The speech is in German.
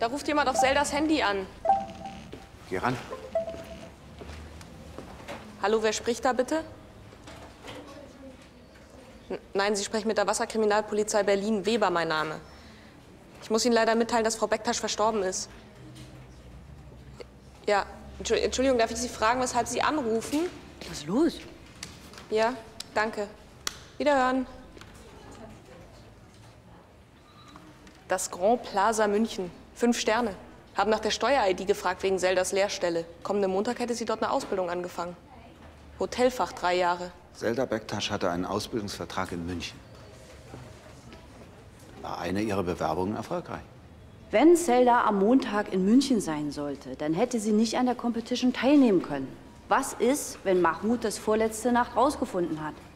Da ruft jemand auf Zeldas Handy an. Geh ran. Hallo, wer spricht da bitte? Nein, Sie sprechen mit der Wasserkriminalpolizei Berlin. Weber, mein Name. Ich muss Ihnen leider mitteilen, dass Frau Bektasch verstorben ist. Ja, Entschuldigung, darf ich Sie fragen, weshalb Sie anrufen? Was ist los? Ja, danke. Wiederhören. Das Grand Plaza München. 5 Sterne. Haben nach der Steuer-ID gefragt wegen Zeldas Lehrstelle. Kommenden Montag hätte sie dort eine Ausbildung angefangen. Hotelfach 3 Jahre. Zelda Bektasch hatte einen Ausbildungsvertrag in München. War eine ihrer Bewerbungen erfolgreich? Wenn Zelda am Montag in München sein sollte, dann hätte sie nicht an der Competition teilnehmen können. Was ist, wenn Mahmoud das vorletzte Nacht rausgefunden hat?